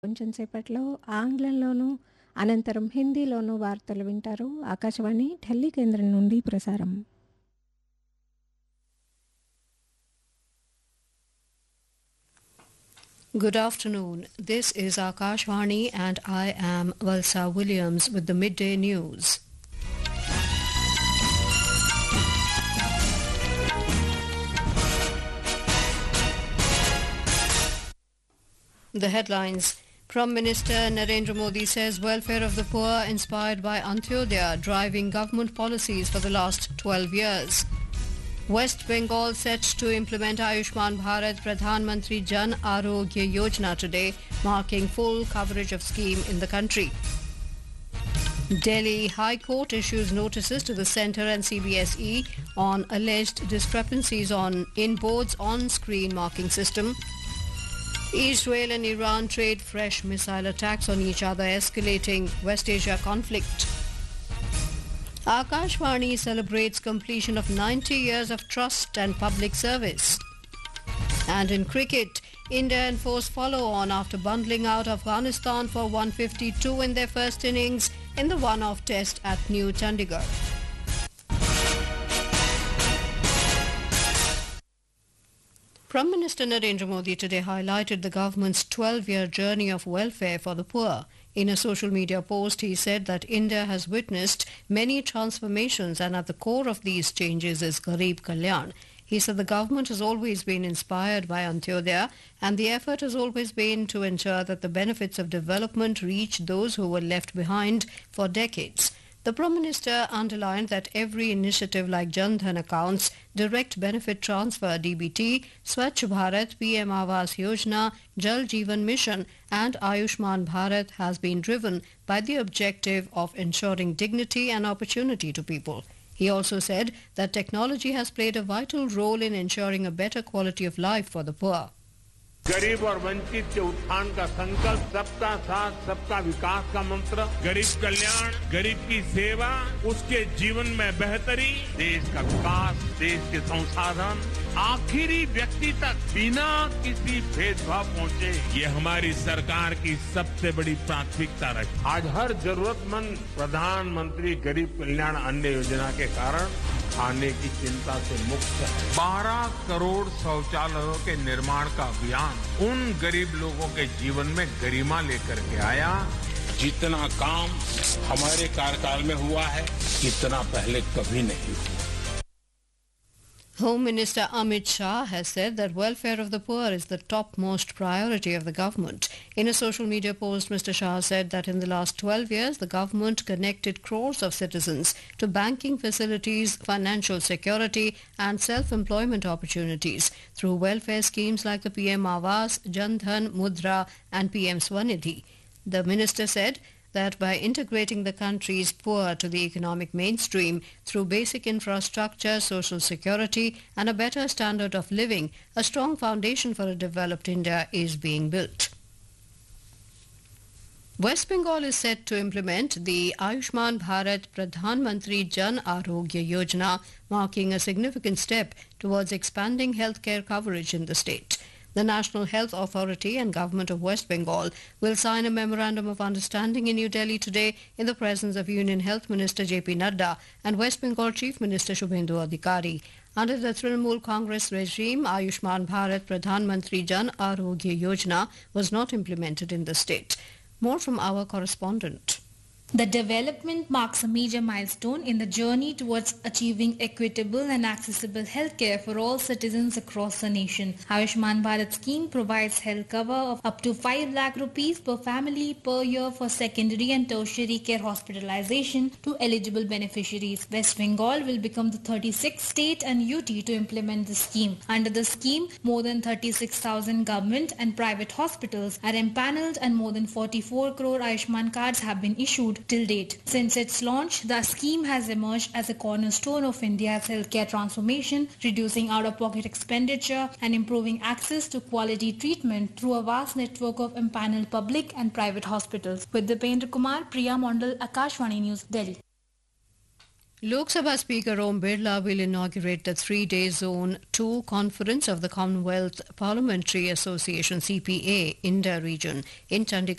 కొంచెం సేపట్లో ఆంగ్లంలోనూ, అనంతరం హిందీలోనూ వార్తలు వింటారు. ఆకాశవాణి ఢిల్లీ కేంద్రం నుండి ప్రసారం. Good afternoon. This is Akashvani and I am Valsa Williams with the midday news. The headlines. Prime Minister Narendra Modi says welfare of the poor inspired by Antyodaya driving government policies for the last 12 years. West Bengal set to implement Ayushman Bharat Pradhan Mantri Jan Arogya Yojana today, marking full coverage of scheme in the country. Delhi High Court issues notices to the centre and CBSE on alleged discrepancies in board's on-screen marking system. Israel and Iran trade fresh missile attacks on each other, escalating West Asia conflict. Akashvani celebrates completion of 90 years of trust and public service. And in cricket, India enforce follow-on after bundling out Afghanistan for 152 in their first innings in the one-off test at New Chandigarh. Prime Minister Narendra Modi today highlighted the government's 12-year journey of welfare for the poor. In a social media post, he said that India has witnessed many transformations and at the core of these changes is Garib Kalyan. He said the government has always been inspired by Antyodaya and the effort has always been to ensure that the benefits of development reach those who were left behind for decades. The Prime Minister underlined that every initiative like Jan Dhan accounts, direct benefit transfer DBT, Swachh Bharat, PM Awas Yojana, Jal Jeevan Mission and Ayushman Bharat has been driven by the objective of ensuring dignity and opportunity to people. He also said that technology has played a vital role in ensuring a better quality of life for the poor. गरीब और वंचित के उत्थान का संकल्प, सबका साथ सबका विकास का मंत्र, गरीब कल्याण, गरीब की सेवा, उसके जीवन में बेहतरी, देश का विकास, देश के संसाधन आखिरी व्यक्ति तक बिना किसी भेदभाव पहुंचे, ये हमारी सरकार की सबसे बड़ी प्राथमिकता रही। आज हर जरूरतमंद प्रधानमंत्री गरीब कल्याण अन्न योजना के कारण खाने की चिंता से मुक्त है। 12 करोड़ शौचालयों के निर्माण का अभियान उन गरीब लोगों के जीवन में गरिमा लेकर के आया। जितना काम हमारे कार्यकाल में हुआ है, इतना पहले कभी नहीं हुआ। Home Minister Amit Shah has said that welfare of the poor is the topmost priority of the government. In a social media post, Mr. Shah said that in the last 12 years, the government connected crores of citizens to banking facilities, financial security and self-employment opportunities through welfare schemes like the PM Awas, Jan Dhan, Mudra and PM Swanidhi. The minister said that by integrating the country's poor to the economic mainstream through basic infrastructure, social security and a better standard of living, a strong foundation for a developed India is being built. West Bengal is set to implement the Ayushman Bharat Pradhan Mantri Jan Arogya Yojana, marking a significant step towards expanding healthcare coverage in the state. The National Health Authority and Government of West Bengal will sign a Memorandum of Understanding in New Delhi today in the presence of Union Health Minister J.P. Nadda and West Bengal Chief Minister Shubhendu Adhikari. Under the Trinamool Congress regime, Ayushman Bharat Pradhan Mantri Jan Arogya Yojana was not implemented in the state. More from our correspondent. The development marks a major milestone in the journey towards achieving equitable and accessible healthcare for all citizens across the nation. Ayushman Bharat scheme provides health cover of up to 5 lakh rupees per family per year for secondary and tertiary care hospitalization to eligible beneficiaries. West Bengal will become the 36th state and UT to implement the scheme. Under the scheme, more than 36,000 government and private hospitals are empaneled and more than 44 crore Ayushman cards have been issued till date. Since its launch, the scheme has emerged as a cornerstone of India's healthcare transformation, reducing out-of-pocket expenditure and improving access to quality treatment through a vast network of empaneled public and private hospitals. With Dipendra Kumar, Priya Mondal, Akashvani News, Delhi. Lok Sabha Speaker Om Birla will inaugurate the 3-day Zone 2 conference of the Commonwealth Parliamentary Association CPA India region in Chandigarh